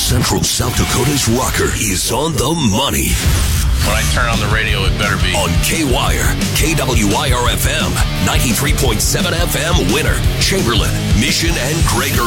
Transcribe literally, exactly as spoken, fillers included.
Central South Dakota's rocker is on the money. When I turn on the radio, it better be on K-Wire, K W I R F M, ninety-three point seven F M, Winner, Chamberlain, Mission, and Greater